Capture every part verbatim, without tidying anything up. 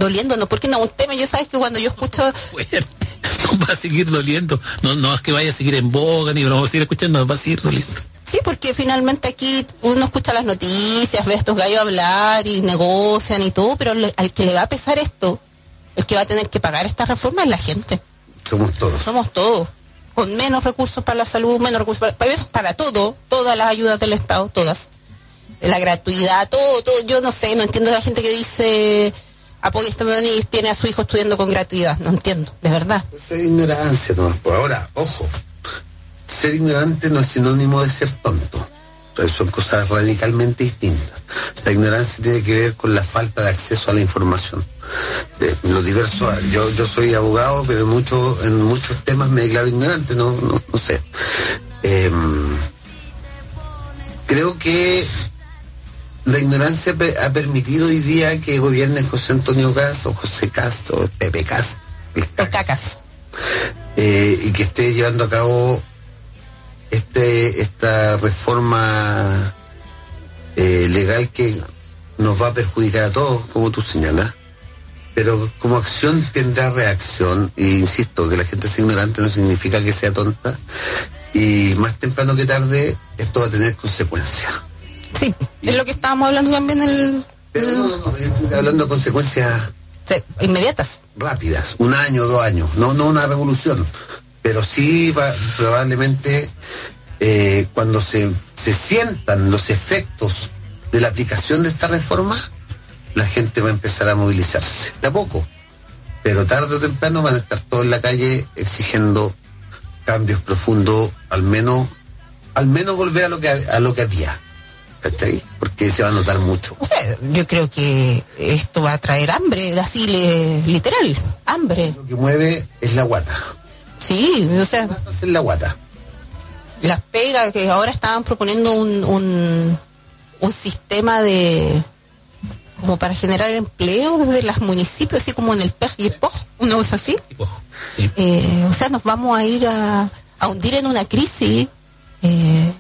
doliéndonos, porque no, un tema, yo sabes que cuando yo escucho... No va a seguir doliendo, no, no es que vaya a seguir en boga, ni vamos a seguir escuchando, va a seguir doliendo. Sí, porque finalmente aquí uno escucha las noticias, ve a estos gallos hablar y negocian y todo, pero le, al que le va a pesar esto, el que va a tener que pagar esta reforma es la gente. Somos todos. Somos todos. Con menos recursos para la salud, menos recursos para, para, para todo, todas las ayudas del Estado, todas. La gratuidad, todo, todo. Yo no sé, no entiendo a la gente que dice apoya este y tiene a su hijo estudiando con gratuidad. No entiendo, de verdad. Eso es ignorancia, ¿no? Por ahora, ojo, ser ignorante no es sinónimo de ser tonto. Entonces, son cosas radicalmente distintas. La ignorancia tiene que ver con la falta de acceso a la información. De los diversos, yo yo soy abogado, pero mucho, en muchos temas me declaro ignorante, no, no, no sé. Eh, creo que la ignorancia ha permitido hoy día que gobierne José Antonio Kast o José Kast o Pepe Kast, el Cacas, eh, y que esté llevando a cabo este esta reforma eh, legal que nos va a perjudicar a todos, como tú señalas, pero como acción tendrá reacción, e insisto, que la gente sea ignorante no significa que sea tonta, y más temprano que tarde esto va a tener consecuencias. Sí, es lo que estábamos hablando también en el... Pero no, no, no, yo estoy hablando de consecuencias sí, inmediatas. Rápidas, un año, dos años, no, no una revolución, pero sí va, probablemente eh, cuando se, se sientan los efectos de la aplicación de esta reforma, la gente va a empezar a movilizarse, de a poco, pero tarde o temprano van a estar todos en la calle exigiendo cambios profundos, al menos, al menos volver a lo que a lo que había. ¿Cachai? Porque se va a notar mucho. O sea, yo creo que esto va a traer hambre, así le, literal, hambre. Lo que mueve es la guata. Sí, o sea... ¿Qué vas a hacer la guata? Las pegas que ahora estaban proponiendo un, un, un sistema de... como para generar empleo desde los municipios, así como en el P E G y el P O G, una cosa así. Sí. Eh, o sea, nos vamos a ir a, a hundir en una crisis... Eh,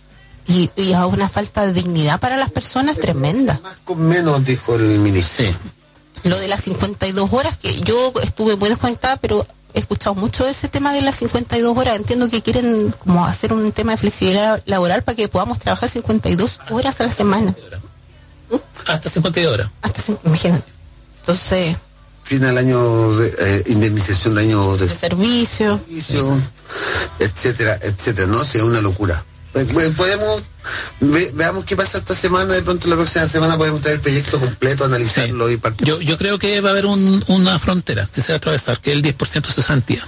Y, y a una falta de dignidad para las personas tremenda. Más con menos, dijo el ministro. Sí. Lo de las cincuenta y dos horas, que yo estuve muy desconectada, pero he escuchado mucho de ese tema de las cincuenta y dos horas. Entiendo que quieren como hacer un tema de flexibilidad laboral para que podamos trabajar cincuenta y dos horas a la semana. ¿Mm? Hasta cincuenta y dos horas. Hasta, imagínate. Entonces... Fin al año de eh, indemnización de años de, de servicio, servicio sí. etcétera, etcétera, ¿no? Sí, es una locura. Podemos, ve, veamos qué pasa esta semana, de pronto la próxima semana podemos traer el proyecto completo, analizarlo sí. y partir. Yo, yo creo que va a haber un, una frontera que se va a atravesar, que es el diez por ciento de cesantía.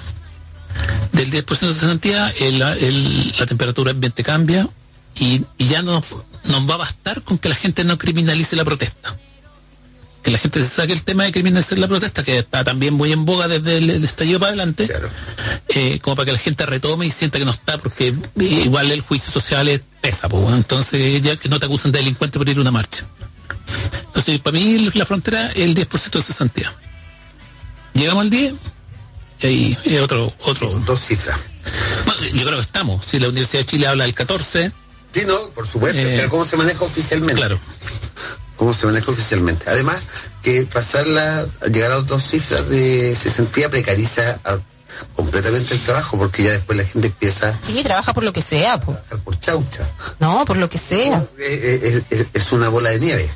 Del diez por ciento de cesantía, el, el, la temperatura ambiente cambia y, y ya no nos va a bastar con que la gente no criminalice la protesta. Que la gente se saque el tema de criminalizar la protesta, que está también muy en boga desde el, el estallido para adelante, claro. eh, como para que la gente retome y sienta que no está, porque igual el juicio social es pesa, pues, entonces ya que no te acusan de delincuente por ir a una marcha. Entonces, para mí la frontera es el diez por ciento de cesantía. Llegamos al diez y ahí es otro... otro sí, dos cifras. Bueno, yo creo que estamos. Si la Universidad de Chile habla del catorce... Sí, no, por supuesto, eh, pero ¿cómo se maneja oficialmente? Claro. Cómo se maneja oficialmente. Además, que pasarla, llegar a dos cifras de cesantía precariza a, completamente el trabajo, porque ya después la gente empieza... Sí, trabaja por lo que sea, po. A trabajar por chaucha. No, por lo que sea. Es, es, es una bola de nieve.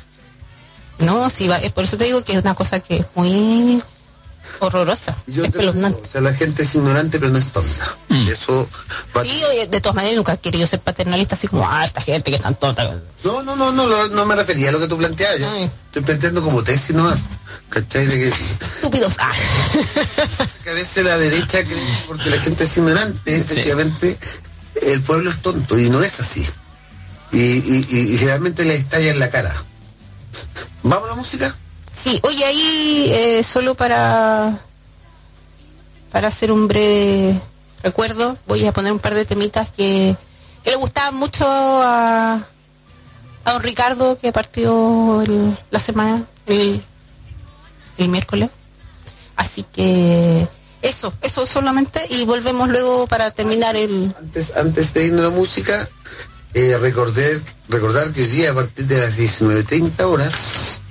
No, sí, va, es por eso te digo que es una cosa que es muy horrorosa, es espeluznante. O sea, la gente es ignorante, pero no es tonta. Mm. Eso va... Sí, de todas maneras nunca he querido ser paternalista, así como, ah, esta gente que es tan tonta. No, no, no, no, no, no me refería a lo que tú planteabas. Yo Ay. estoy planteando como tesis nomás. ¿Cachai? De que... Estúpidos. Ah. Que a veces la derecha cree que porque la gente es ignorante, efectivamente, sí. El pueblo es tonto, y no es así. Y, y, y, y generalmente le estalla en la cara. ¿Vamos a la música? Sí, oye, ahí eh, solo para para hacer un breve recuerdo, voy a poner un par de temitas que, que le gustaban mucho a, a don Ricardo, que partió el, la semana, el, el miércoles. Así que eso, eso solamente, y volvemos luego para terminar el... Antes, antes de irnos a la música, eh, recordar, recordar que hoy día a partir de las diecinueve treinta horas...